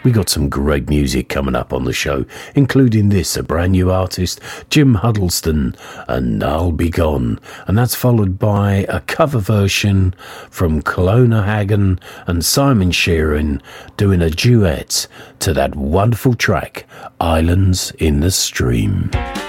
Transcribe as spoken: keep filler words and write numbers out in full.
We got some great music coming up on the show, including this, a brand new artist, Jim Huddleston, and I'll Be Gone. And that's followed by a cover version from Kelowna Hagen and Simon Sheeran doing a duet to that wonderful track, Islands in the Stream.